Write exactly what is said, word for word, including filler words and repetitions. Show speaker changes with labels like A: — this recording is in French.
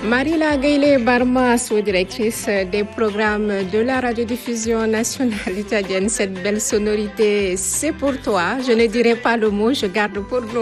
A: Marila Gayle Barma, sous-directrice des programmes de la radiodiffusion nationale italienne. Cette belle sonorité, c'est pour toi. Je ne dirai pas le mot, je garde pour nous.